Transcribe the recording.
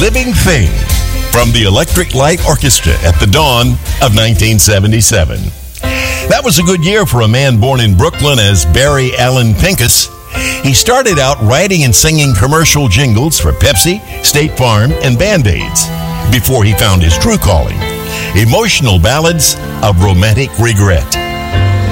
Living Thing from the Electric Light Orchestra at the dawn of 1977. That was a good year for a man born in Brooklyn as Barry Allen Pincus. He started out writing and singing commercial jingles for Pepsi, State Farm, and Band-Aids before he found his true calling, emotional ballads of romantic regret.